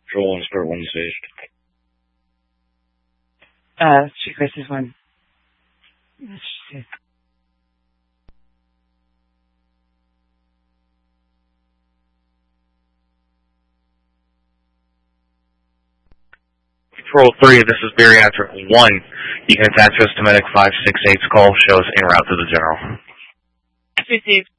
Control 1, Spirit 1 stage. Street Crisis 1. Let's see. Control 3, this is Bariatric 1. You can attach us to Medic 568's call, shows en route to the General. Received.